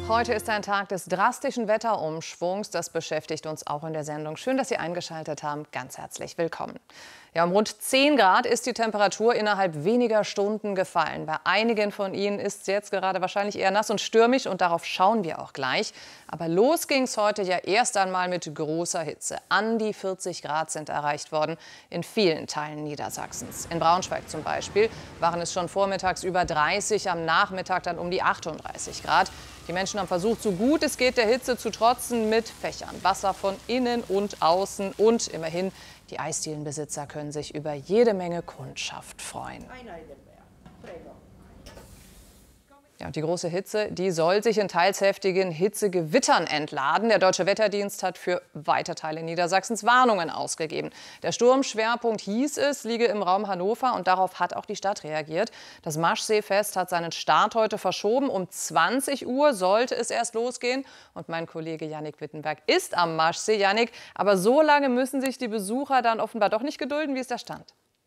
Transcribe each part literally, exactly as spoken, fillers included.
Heute ist ein Tag des drastischen Wetterumschwungs. Das beschäftigt uns auch in der Sendung. Schön, dass Sie eingeschaltet haben. Ganz herzlich willkommen. Ja, um rund zehn Grad ist die Temperatur innerhalb weniger Stunden gefallen. Bei einigen von Ihnen ist es jetzt gerade wahrscheinlich eher nass und stürmisch und darauf schauen wir auch gleich. Aber los ging es heute ja erst einmal mit großer Hitze. An die vierzig Grad sind erreicht worden in vielen Teilen Niedersachsens. In Braunschweig zum Beispiel waren es schon vormittags über dreißig, am Nachmittag dann um die achtunddreißig Grad. Die Menschen haben versucht, so gut es geht, der Hitze zu trotzen mit Fächern Wasser von innen und außen. Und immerhin, die Eisdielenbesitzer können sich über jede Menge Kundschaft freuen. Ja, und die große Hitze, die soll sich in teils heftigen Hitzegewittern entladen. Der Deutsche Wetterdienst hat für weite Teile Niedersachsens Warnungen ausgegeben. Der Sturmschwerpunkt, hieß es, liege im Raum Hannover und darauf hat auch die Stadt reagiert. Das Maschseefest hat seinen Start heute verschoben. Um zwanzig Uhr sollte es erst losgehen. Und mein Kollege Jannik Wittenberg ist am Maschsee. Jannik, aber so lange müssen sich die Besucher dann offenbar doch nicht gedulden. Wie ist der Stand?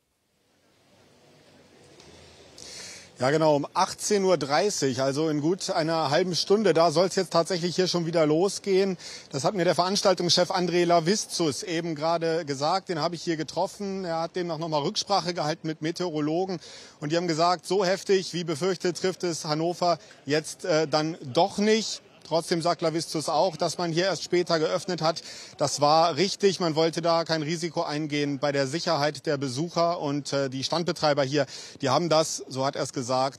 Ja, genau, um achtzehn Uhr dreißig, also in gut einer halben Stunde, da soll es jetzt tatsächlich hier schon wieder losgehen. Das hat mir der Veranstaltungschef André Lavizzus eben gerade gesagt. Den habe ich hier getroffen. Er hat demnach noch mal Rücksprache gehalten mit Meteorologen. Und die haben gesagt, so heftig wie befürchtet trifft es Hannover jetzt äh, dann doch nicht. Trotzdem sagt Lavizzus auch, dass man hier erst später geöffnet hat. Das war richtig. Man wollte da kein Risiko eingehen bei der Sicherheit der Besucher. Und äh, die Standbetreiber hier, die haben das, so hat er es gesagt,